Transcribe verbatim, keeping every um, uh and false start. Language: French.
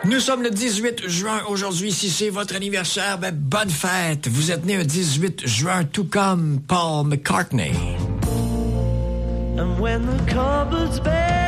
Nous sommes le dix-huit juin aujourd'hui. Si c'est votre anniversaire, ben bonne fête. Vous êtes né un dix-huit juin, tout comme Paul McCartney. And when the cupboard's bare